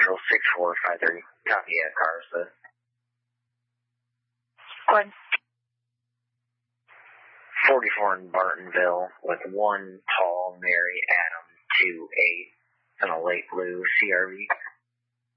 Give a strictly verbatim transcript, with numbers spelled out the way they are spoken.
Central six four five three. Copy at Carlsbad. Go ahead. forty-four in Bartonville with one tall Mary Adam two eight and a light blue C R V.